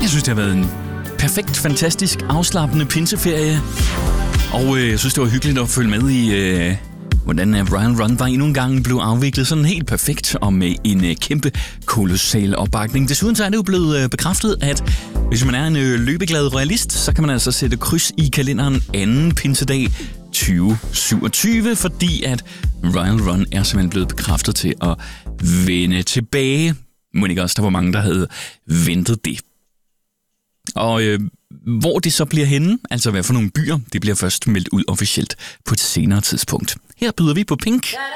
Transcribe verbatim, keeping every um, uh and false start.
Jeg synes, det har været en perfekt, fantastisk, afslappende pinseferie. Og øh, jeg synes, det var hyggeligt at følge med i, øh, hvordan uh, Royal Run var endnu en gang blev afviklet sådan helt perfekt og med en øh, kæmpe, kolossal opbakning. Desuden så er det jo blevet øh, bekræftet, at hvis man er en øh, løbeglad royalist, så kan man altså sætte kryds i kalenderen anden pinsedag tyve syvogtyve, fordi at Royal Run er simpelthen blevet bekræftet til at vende tilbage. Må ikke også, der var mange, der havde ventet det. Og øh, hvor det så bliver henne, altså hvad for nogle byer, det bliver først meldt ud officielt på et senere tidspunkt. Her byder vi på Pink.